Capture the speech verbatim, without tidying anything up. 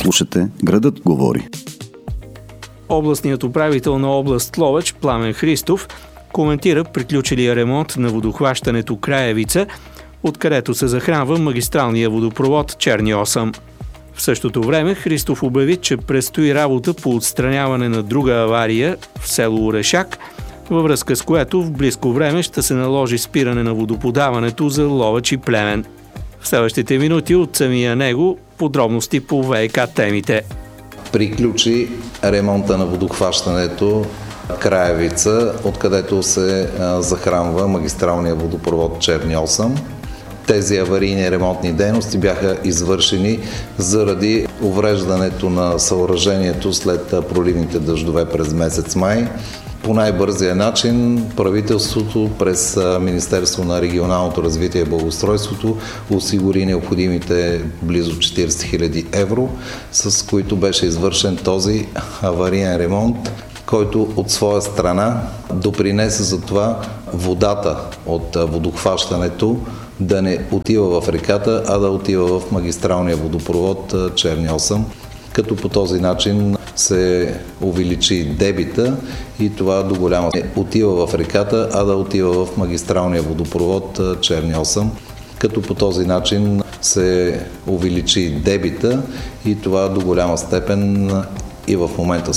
Слушате Градът говори. Областният управител на област Ловеч Пламен Христов коментира приключилия ремонт на водохващането Краевица, откъдето се захранва магистралния водопровод Черни осъм. В същото време Христов обяви, че предстои работа по отстраняване на друга авария в село Орешак, във връзка с което в близко време ще се наложи спиране на водоподаването за Ловеч и Плевен. В следващите минути от самия него подробности по ВиК темите. Приключи ремонта на водохващането Краевица, откъдето се захранва магистралния водопровод Черни осъм. Тези аварийни ремонтни дейности бяха извършени заради увреждането на съоръжението след проливните дъждове през месец май. По най-бързия начин правителството през Министерство на регионалното развитие и благоустройството осигури необходимите близо четирийсет хиляди евро, с които беше извършен този авариен ремонт, който от своя страна допринесе за това водата от водохващането да не отива в реката, а да отива в магистралния водопровод Черни осъм, като по този начин се увеличи дебита и това до голяма степен отива в реката, а да отива в магистралния водопровод Черни осъм, като по този начин се увеличи дебита и това до голяма степен и в момента